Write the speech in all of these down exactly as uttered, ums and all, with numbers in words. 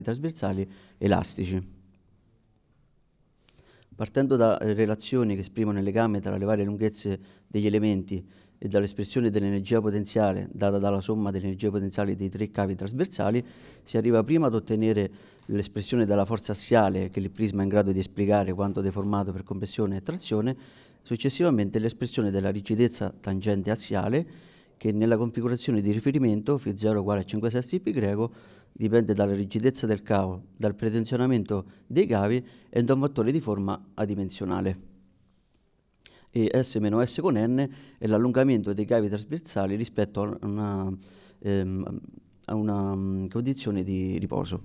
trasversali elastici. Partendo da relazioni che esprimono il legame tra le varie lunghezze degli elementi e dall'espressione dell'energia potenziale data dalla somma delle energie potenziali dei tre cavi trasversali, si arriva prima ad ottenere l'espressione della forza assiale che il prisma è in grado di esplicare quando deformato per compressione e trazione, successivamente l'espressione della rigidezza tangente assiale che nella configurazione di riferimento φ zero uguale a cinque sesti pi greco dipende dalla rigidezza del cavo, dal pretensionamento dei cavi e da un fattore di forma adimensionale. E S meno S con N è l'allungamento dei cavi trasversali rispetto a una, ehm, a una um, condizione di riposo.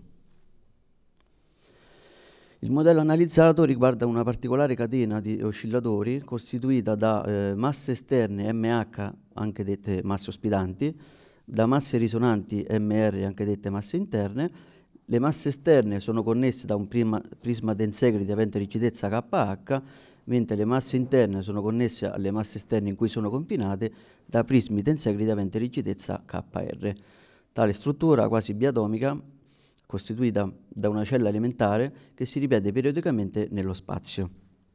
Il modello analizzato riguarda una particolare catena di oscillatori costituita da eh, masse esterne M H, anche dette masse ospitanti, da masse risonanti M R, anche dette masse interne. Le masse esterne sono connesse da un prima, prisma tensegrity avente rigidezza K H, mentre le masse interne sono connesse alle masse esterne in cui sono confinate da prismi tensegrity avente rigidezza K R. Tale struttura quasi biatomica costituita da una cella elementare che si ripete periodicamente nello spazio.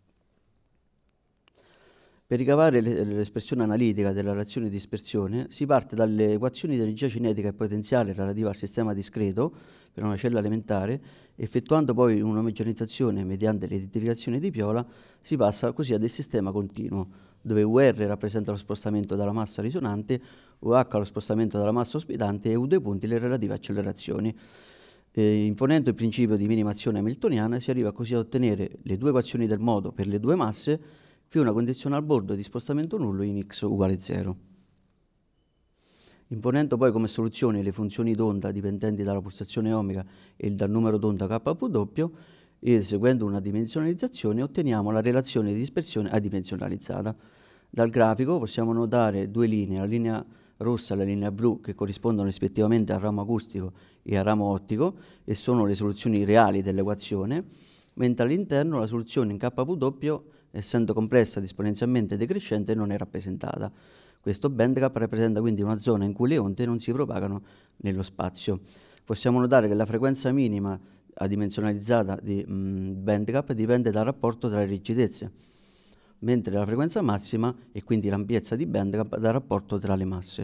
Per ricavare l'espressione analitica della reazione di dispersione si parte dalle equazioni di energia cinetica e potenziale relativa al sistema discreto per una cella elementare, effettuando poi un'omogenizzazione mediante l'identificazione di Piola, si passa così a del sistema continuo, dove U R rappresenta lo spostamento dalla massa risonante, U H lo spostamento dalla massa ospitante e U due punti le relative accelerazioni. Eh, imponendo il principio di minimazione hamiltoniana si arriva così a ottenere le due equazioni del modo per le due masse più una condizione al bordo di spostamento nullo in x uguale zero. Imponendo poi come soluzione le funzioni d'onda dipendenti dalla pulsazione omega e dal numero d'onda kw e seguendo una dimensionalizzazione otteniamo la relazione di dispersione adimensionalizzata. Dal grafico possiamo notare due linee, la linea rossa e la linea blu, che corrispondono rispettivamente al ramo acustico e al ramo ottico e sono le soluzioni reali dell'equazione, mentre all'interno la soluzione in kw, essendo complessa ed esponenzialmente decrescente, non è rappresentata. Questo bandgap rappresenta quindi una zona in cui le onde non si propagano nello spazio. Possiamo notare che la frequenza minima adimensionalizzata di mh, bandgap dipende dal rapporto tra le rigidezze, mentre la frequenza massima e quindi l'ampiezza di bandgap dal rapporto tra le masse.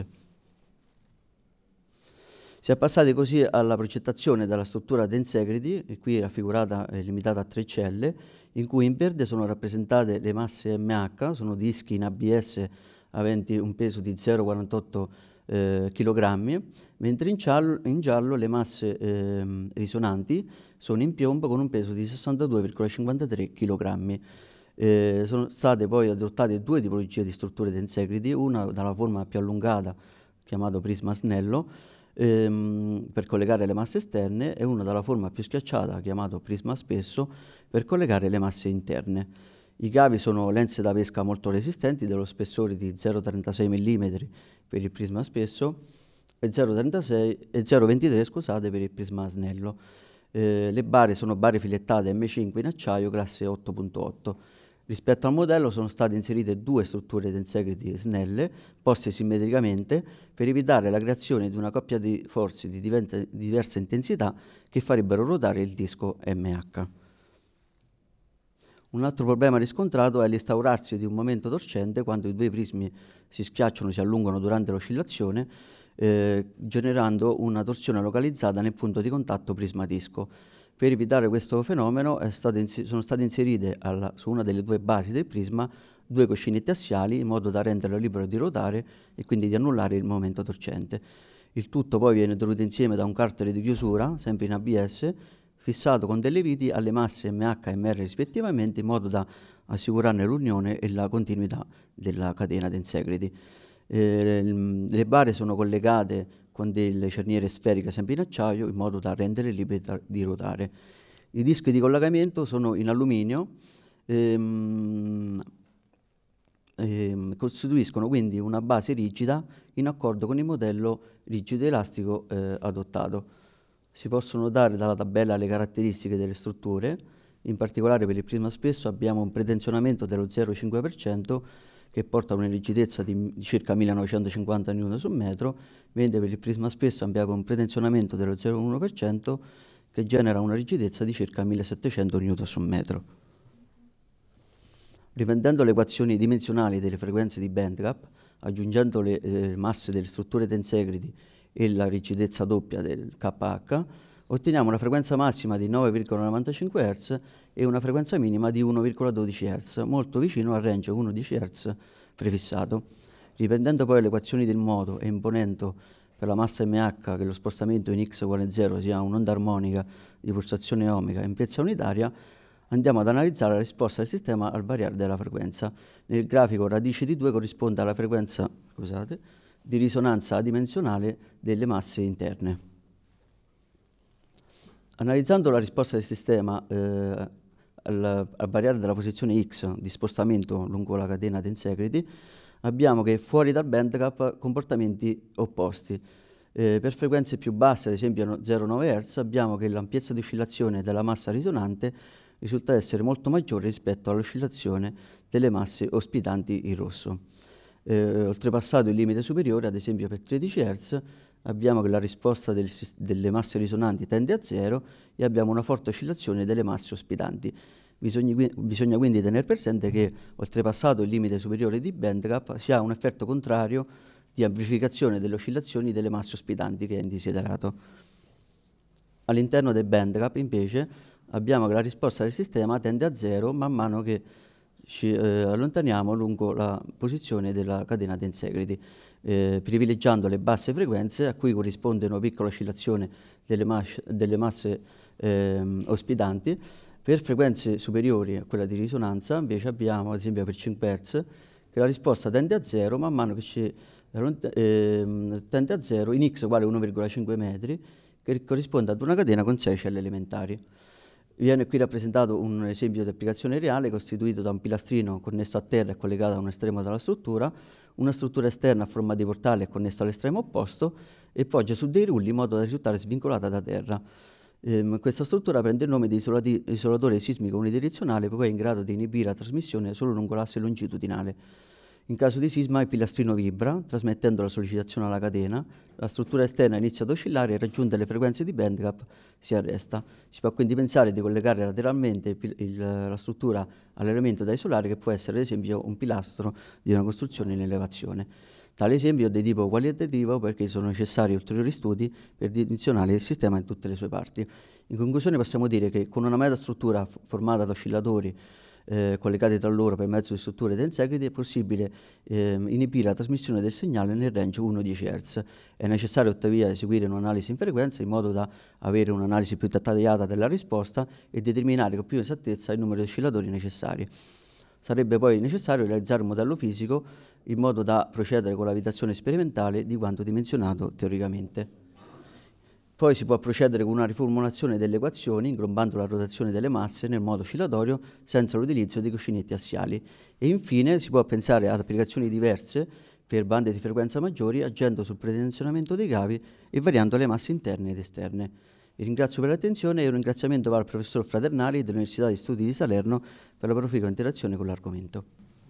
Si è passati così alla progettazione della struttura tensegrity, e qui raffigurata e limitata a tre celle, in cui in verde sono rappresentate le masse M H, sono dischi in A B S aventi un peso di zero virgola quarantotto eh, kg, mentre in giallo, in giallo le masse eh, risonanti sono in piombo con un peso di sessantadue virgola cinquantatré kg. Eh, sono state poi adottate due tipologie di strutture tensegrity, una dalla forma più allungata, chiamato prisma a snello, ehm, per collegare le masse esterne, e una dalla forma più schiacciata, chiamato prisma spesso, per collegare le masse interne. I cavi sono lenze da pesca molto resistenti, dello spessore di zero virgola trentasei millimetri per il prisma spesso e zero virgola ventitré scusate, per il prisma a snello. Eh, le bare sono bare filettate M cinque in acciaio classe otto punto otto. Rispetto al modello sono state inserite due strutture tensegrity snelle, poste simmetricamente, per evitare la creazione di una coppia di forze di diversa intensità che farebbero ruotare il disco M H. Un altro problema riscontrato è l'instaurarsi di un momento torcente quando i due prismi si schiacciano o si allungano durante l'oscillazione, eh, generando una torsione localizzata nel punto di contatto prisma-disco. Per evitare questo fenomeno è stato sono state inserite alla, su una delle due basi del prisma due cuscinetti assiali in modo da renderlo libero di ruotare e quindi di annullare il momento torcente. Il tutto poi viene tenuto insieme da un cartere di chiusura, sempre in A B S, fissato con delle viti alle masse M H e M R rispettivamente in modo da assicurarne l'unione e la continuità della catena tensegrity. Eh, le bare sono collegate con delle cerniere sferiche sempre in acciaio in modo da rendere libere di ruotare. I dischi di collegamento sono in alluminio, ehm, ehm, costituiscono quindi una base rigida in accordo con il modello rigido elastico eh, adottato. Si possono notare dalla tabella le caratteristiche delle strutture, in particolare per il prisma spesso abbiamo un pretensionamento dello zero virgola cinque per cento che porta a una rigidezza di circa millenovecentocinquanta newton su metro, mentre per il prisma spesso abbiamo un pretensionamento dello zero virgola uno per cento che genera una rigidezza di circa millesettecento newton su metro. Riprendendo le equazioni dimensionali delle frequenze di bandgap, aggiungendo le eh, masse delle strutture tensegrity e la rigidezza doppia del K H, otteniamo una frequenza massima di nove virgola novantacinque hertz e una frequenza minima di uno virgola dodici hertz, molto vicino al range undici hertz prefissato. Riprendendo poi le equazioni del moto e imponendo per la massa mh che lo spostamento in x uguale zero sia un'onda armonica di pulsazione omica in piezza unitaria, andiamo ad analizzare la risposta del sistema al variare della frequenza. Nel grafico radice di due corrisponde alla frequenza, scusate, di risonanza adimensionale delle masse interne. Analizzando la risposta del sistema eh, al, al variare della posizione x di spostamento lungo la catena tensegrity, abbiamo che fuori dal bandgap comportamenti opposti. Eh, per frequenze più basse, ad esempio zero virgola nove hertz, abbiamo che l'ampiezza di oscillazione della massa risonante risulta essere molto maggiore rispetto all'oscillazione delle masse ospitanti in rosso. Eh, oltrepassato il limite superiore, ad esempio per tredici hertz, abbiamo che la risposta del, delle masse risonanti tende a zero e abbiamo una forte oscillazione delle masse ospitanti. Bisogna, bisogna quindi tenere presente che, oltrepassato il limite superiore di bandgap, si ha un effetto contrario di amplificazione delle oscillazioni delle masse ospitanti, che è indesiderato. All'interno del bandgap, invece, abbiamo che la risposta del sistema tende a zero man mano che ci eh, allontaniamo lungo la posizione della catena tensegrity, eh, privilegiando le basse frequenze a cui corrisponde una piccola oscillazione delle, mas delle masse eh, ospitanti. Per frequenze superiori a quella di risonanza invece abbiamo, ad esempio per cinque hertz, che la risposta tende a zero man mano che ci eh, tende a zero in x uguale uno virgola cinque metri, che corrisponde ad una catena con sei celle elementari. Viene qui rappresentato un esempio di applicazione reale costituito da un pilastrino connesso a terra e collegato a un estremo della struttura, una struttura esterna a forma di portale è connessa all'estremo opposto e poggia su dei rulli in modo da risultare svincolata da terra. Ehm, questa struttura prende il nome di isolatore sismico unidirezionale poiché è in grado di inibire la trasmissione solo lungo l'asse longitudinale. In caso di sisma il pilastrino vibra, trasmettendo la sollecitazione alla catena, la struttura esterna inizia ad oscillare e raggiunge le frequenze di bandgap si arresta. Si può quindi pensare di collegare lateralmente il, il, la struttura all'elemento da isolare che può essere ad esempio un pilastro di una costruzione in elevazione. Tale esempio è di tipo qualitativo perché sono necessari ulteriori studi per dimensionare il sistema in tutte le sue parti. In conclusione possiamo dire che con una metastruttura formata da oscillatori Eh, collegati tra loro per mezzo di strutture tensegrity è possibile eh, inibire la trasmissione del segnale nel range uno virgola dieci hertz. È necessario tuttavia eseguire un'analisi in frequenza in modo da avere un'analisi più dettagliata della risposta e determinare con più esattezza il numero di oscillatori necessari. Sarebbe poi necessario realizzare un modello fisico in modo da procedere con la valutazione sperimentale di quanto dimensionato teoricamente. Poi si può procedere con una riformulazione delle equazioni, inglobando la rotazione delle masse nel modo oscillatorio senza l'utilizzo di cuscinetti assiali. E infine si può pensare ad applicazioni diverse per bande di frequenza maggiori, agendo sul pretenzionamento dei cavi e variando le masse interne ed esterne. Vi ringrazio per l'attenzione e un ringraziamento va al professor Fraternali dell'Università di Studi di Salerno per la proficua interazione con l'argomento.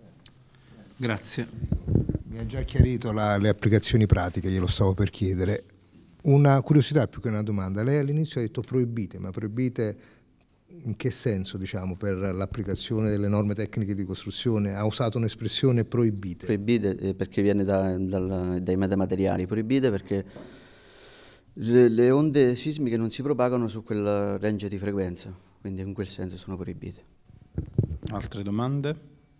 Grazie. Mi ha già chiarito la, le applicazioni pratiche, glielo stavo per chiedere. Una curiosità più che una domanda. Lei all'inizio ha detto proibite, ma proibite in che senso, diciamo, per l'applicazione delle norme tecniche di costruzione? Ha usato un'espressione proibite. Proibite eh, perché viene da, dal, dai metamateriali, proibite perché le, le onde sismiche non si propagano su quel range di frequenza, quindi in quel senso sono proibite. Altre domande?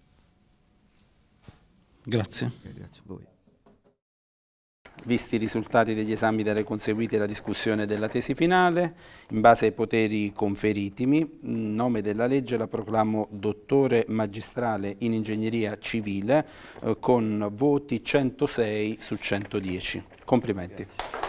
Grazie. Okay, grazie a voi. Visti i risultati degli esami da lei conseguiti e la discussione della tesi finale, in base ai poteri conferitimi, in nome della legge la proclamo dottore magistrale in ingegneria civile eh, con voti centosei su centodieci. Complimenti. Grazie.